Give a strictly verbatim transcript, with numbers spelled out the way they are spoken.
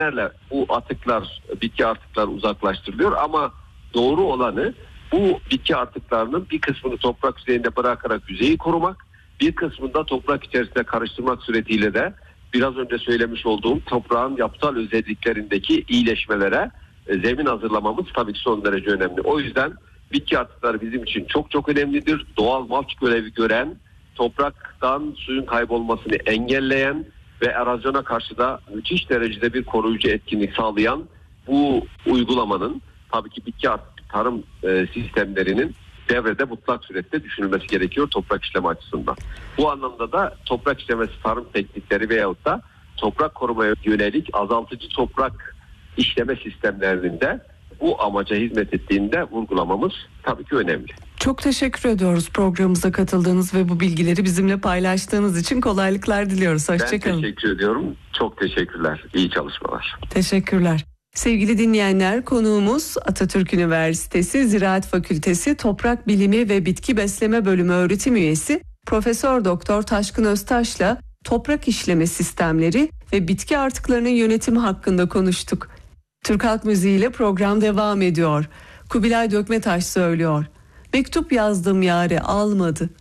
bu atıklar, bitki artıklar uzaklaştırılıyor ama doğru olanı bu bitki artıklarının bir kısmını toprak yüzeyinde bırakarak yüzeyi korumak, bir kısmını da toprak içerisinde karıştırmak suretiyle de biraz önce söylemiş olduğum toprağın yapısal özelliklerindeki iyileşmelere e, zemin hazırlamamız tabii ki son derece önemli. O yüzden bitki artıkları bizim için çok çok önemlidir. Doğal mulch görevi gören, topraktan suyun kaybolmasını engelleyen ve erozyona karşı da müthiş derecede bir koruyucu etkinlik sağlayan bu uygulamanın tabii ki bitki artık tarım e, sistemlerinin devrede mutlak surette düşünülmesi gerekiyor toprak işleme açısından. Bu anlamda da toprak işlemesi tarım teknikleri veyahut da toprak korumaya yönelik azaltıcı toprak işleme sistemlerinin de bu amaca hizmet ettiğinde vurgulamamız tabii ki önemli. Çok teşekkür ediyoruz programımıza katıldığınız ve bu bilgileri bizimle paylaştığınız için. Kolaylıklar diliyoruz. Hoşçakalın. Ben teşekkür ediyorum. Çok teşekkürler. İyi çalışmalar. Teşekkürler. Sevgili dinleyenler, konuğumuz Atatürk Üniversitesi Ziraat Fakültesi Toprak Bilimi ve Bitki Besleme Bölümü öğretim üyesi Profesör Doktor Taşkın Öztaş'la toprak işleme sistemleri ve bitki artıklarının yönetimi hakkında konuştuk. Türk Halk Müziği ile program devam ediyor. Kubilay Dökmetaş söylüyor. Mektup yazdım yâre almadı.